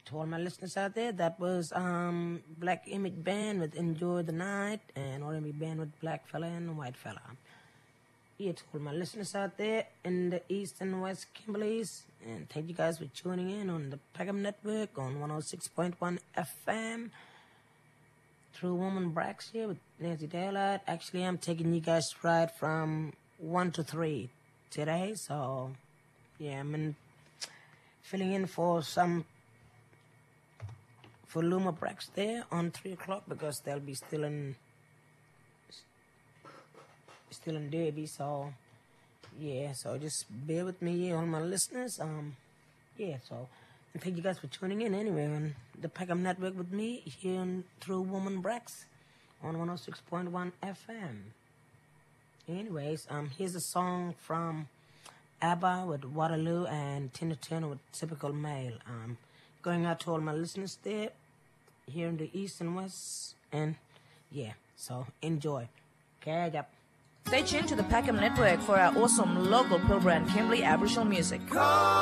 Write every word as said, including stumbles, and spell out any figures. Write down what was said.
to all my listeners out there, that was um, Black Image Band with Enjoy the Night and R and B Band with Black Fella and White Fella. Yeah, to all my listeners out there in the East and West Kimberleys, and thank you guys for tuning in on the Peckham Network on one oh six point one F M through Woman Brax here with Nancy Daylight. Actually, I'm taking you guys right from one to three today, so yeah, I'm in, filling in for some for Luma Brax there on three o'clock because they'll be still in still in Derby. So yeah, so just bear with me, all my listeners. Um, yeah, so and thank you guys for tuning in anyway on the Peckham Network with me here on, through Woman Brax on one oh six point one F M. Anyways, um, here's a song from ABBA with Waterloo and Tina Turner with Typical Male. Um, going out to all my listeners there, here in the East and West, and yeah, so enjoy. Okay, yep. Stay tuned to the Peckham Network for our awesome local program, Kimberley Aboriginal Music.